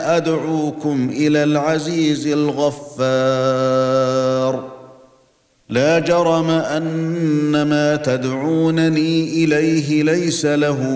ادعوكم الى العزيز الغفار لا جرم ان ما تدعونني اليه ليس له